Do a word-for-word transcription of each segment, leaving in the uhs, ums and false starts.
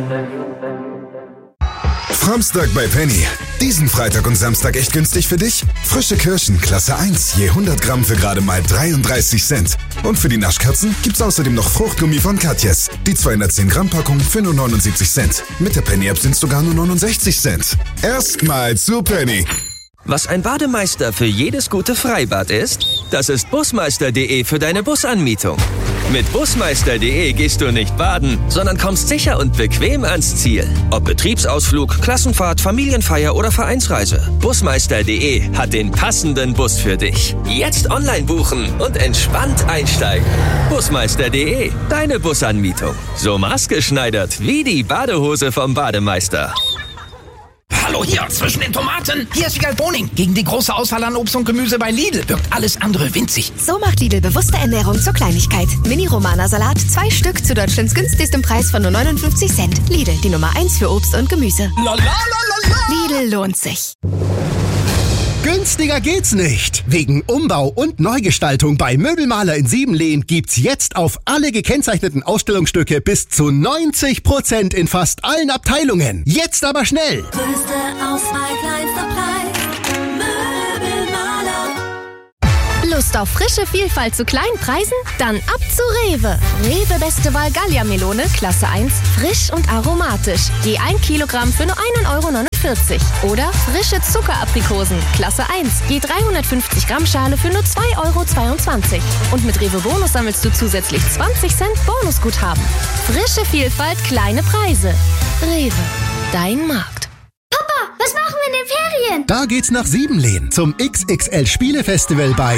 Samstag bei Penny. Diesen Freitag und Samstag echt günstig für dich? Frische Kirschen, Klasse eins, je hundert Gramm für gerade mal dreiunddreißig Cent. Und für die Naschkatzen gibt's außerdem noch Fruchtgummi von Katjes. Die zweihundertzehn Gramm Packung für nur neunundsiebzig Cent. Mit der Penny-App sind's sogar nur neunundsechzig Cent. Erstmal zu Penny. Was ein Bademeister für jedes gute Freibad ist, das ist busmeister punkt de für deine Busanmietung. Mit busmeister punkt de gehst du nicht baden, sondern kommst sicher und bequem ans Ziel. Ob Betriebsausflug, Klassenfahrt, Familienfeier oder Vereinsreise. busmeister punkt de hat den passenden Bus für dich. Jetzt online buchen und entspannt einsteigen. busmeister punkt de, deine Busanmietung. So maßgeschneidert wie die Badehose vom Bademeister. Hallo hier, zwischen den Tomaten. Hier ist Wiegald Boning. Gegen die große Auswahl an Obst und Gemüse bei Lidl wirkt alles andere winzig. So macht Lidl bewusste Ernährung zur Kleinigkeit. Mini-Romana-Salat, zwei Stück zu Deutschlands günstigstem Preis von nur neunundfünfzig Cent. Lidl, die Nummer eins für Obst und Gemüse. La, la, la, la, la. Lidl lohnt sich. Günstiger geht's nicht. Wegen Umbau und Neugestaltung bei Möbelmaler in Siebenlehn gibt's jetzt auf alle gekennzeichneten Ausstellungsstücke bis zu neunzig Prozent in fast allen Abteilungen. Jetzt aber schnell! Größte Auswahl, kleinster Preis. Möbelmaler. Lust auf frische Vielfalt zu kleinen Preisen? Dann ab zu Rewe. Rewe beste Wahl Gallia-Melone, Klasse eins, frisch und aromatisch. Je ein Kilogramm für nur ein Euro neunundvierzig. Oder frische Zuckeraprikosen, Klasse eins, je dreihundertfünfzig Gramm Schale für nur zwei Euro zweiundzwanzig. Und mit Rewe Bonus sammelst du zusätzlich zwanzig Cent Bonusguthaben. Frische Vielfalt, kleine Preise. Rewe, dein Markt. Papa, was machen wir in den Ferien? Da geht's nach Siebenlehn zum X X L Spielefestival bei...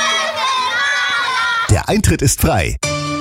Der Eintritt ist frei.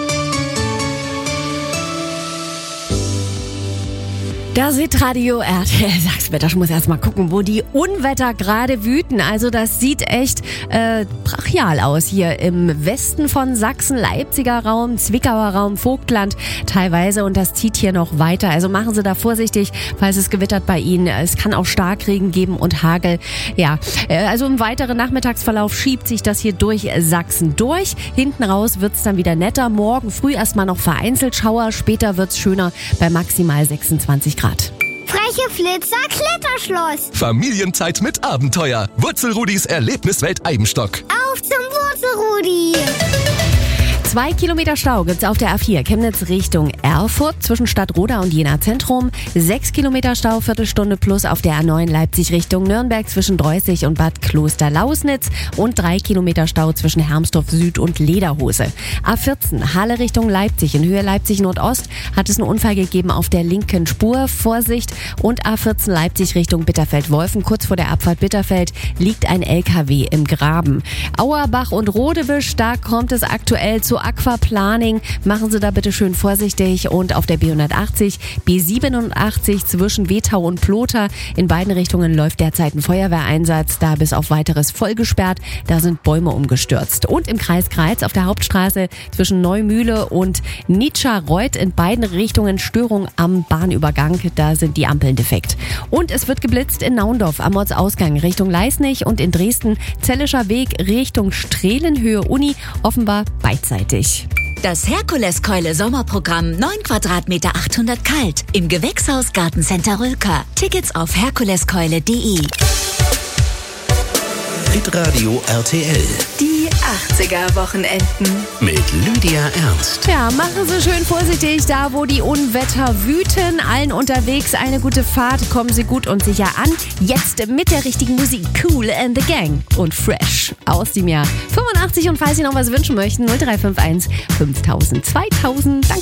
Da sieht Radio R T L. Sag's mir, ich muss erst mal gucken, wo die Unwetter gerade wüten. Also das sieht echt äh, brachial aus hier im Westen von Sachsen, Leipziger Raum, Zwickauer Raum, Vogtland teilweise. Und das zieht hier noch weiter. Also machen Sie da vorsichtig, falls es gewittert bei Ihnen. Es kann auch Starkregen geben und Hagel. Ja, äh, also im weiteren Nachmittagsverlauf schiebt sich das hier durch Sachsen durch. Hinten raus wird's dann wieder netter. Morgen früh erstmal noch vereinzelt Schauer. Später wird's schöner bei maximal sechsundzwanzig Grad. Freche Flitzer, Kletterschloss. Familienzeit mit Abenteuer. Wurzelrudis Erlebniswelt Eibenstock. Auf zum Wurzelrudi. Zwei Kilometer Stau gibt's auf der A vier Chemnitz Richtung Erfurt zwischen Stadtroda und Jena Zentrum. Sechs Kilometer Stau, Viertelstunde plus auf der A neun Leipzig Richtung Nürnberg zwischen Dreußig und Bad Klosterlausnitz. Und drei Kilometer Stau zwischen Hermsdorf Süd und Lederhose. A vierzehn Halle Richtung Leipzig. In Höhe Leipzig Nordost hat es einen Unfall gegeben auf der linken Spur. Vorsicht. Und A vierzehn Leipzig Richtung Bitterfeld-Wolfen. Kurz vor der Abfahrt Bitterfeld liegt ein L K W im Graben. Auerbach und Rodewisch, da kommt es aktuell zu Aquaplaning. Machen Sie da bitte schön vorsichtig. Und auf der B hundertachtzig, B siebenundachtzig zwischen Wetau und Plotha. In beiden Richtungen läuft derzeit ein Feuerwehreinsatz. Da bis auf weiteres voll gesperrt. Da sind Bäume umgestürzt. Und im Kreis Greiz auf der Hauptstraße zwischen Neumühle und Nitscherreuth in beiden Richtungen Störung am Bahnübergang. Da sind die Ampeln defekt. Und es wird geblitzt in Naundorf am Ortsausgang Richtung Leisnig und in Dresden Zellischer Weg Richtung Strehlenhöhe Uni. Offenbar beidseitig. Das Herkuleskeule Sommerprogramm neun Quadratmeter achthundert kalt im Gewächshaus Gartencenter Rülker. Tickets auf herkuleskeule punkt de. Hitradio R T L. Die achtziger-Wochenenden. Mit Lydia Ernst. Ja, machen Sie schön vorsichtig, da wo die Unwetter wüten. Allen unterwegs eine gute Fahrt, kommen Sie gut und sicher an. Jetzt mit der richtigen Musik. Cool and the Gang und Fresh aus dem Jahr fünfundachtzig. Und falls Sie noch was wünschen möchten, null drei fünf eins fünftausend zweitausend. Danke.